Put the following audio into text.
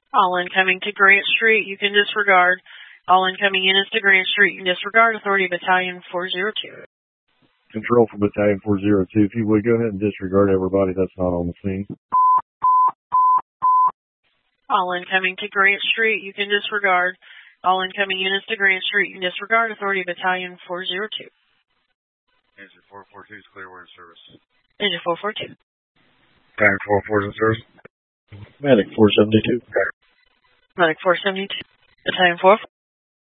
All incoming to Grant Street, you can disregard. All incoming units to Grant Street, you can disregard. Authority Battalion 402. Control for Battalion 402. If you would, go ahead and disregard everybody that's not on the scene. All incoming to Grant Street, you can disregard. All incoming units to Grant Street, you can disregard. Authority Battalion 402. Engine 442 is clear, we're in service. Engine 442. Battalion 44 is in service. Medic 472. Medic 472. Battalion 4.